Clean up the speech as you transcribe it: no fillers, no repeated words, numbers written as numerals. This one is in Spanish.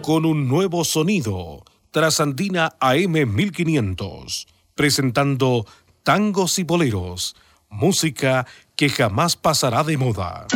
con un nuevo sonido, Trasandina AM 1500, presentando tangos y boleros, música que jamás pasará de moda.